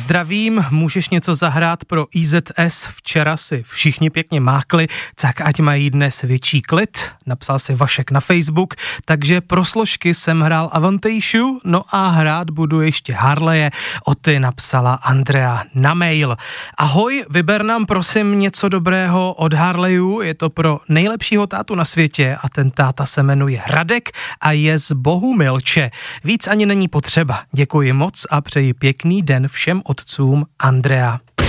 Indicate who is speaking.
Speaker 1: zdravím, můžeš něco zahrát pro IZS, včera si všichni pěkně mákli, tak ať mají dnes větší klid, napsal si Vašek na Facebook, takže pro složky jsem hrál Avantejšu, no a hrát budu ještě Harleje, o ty napsala Andrea na mail. Ahoj, vyber nám prosím něco dobrého od Harlejů, je to pro nejlepšího tátu na světě a ten táta se jmenuje Radek a je z Bohumilče. Víc ani není potřeba. Děkuji moc a přeji pěkný den všem otcům, Andrea.